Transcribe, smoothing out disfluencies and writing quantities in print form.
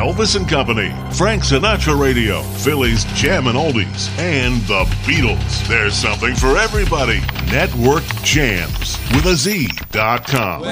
Elvis and Company, Frank Sinatra Radio, Philly's Jammin' Oldies, and the Beatles. There's something for everybody. Network Jams with a Z.com.